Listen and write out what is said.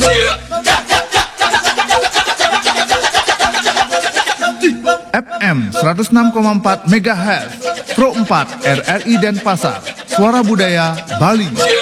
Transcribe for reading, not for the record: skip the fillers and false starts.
FM 106,4 MHz Pro 4 RRI Denpasar, Suara Budaya Bali.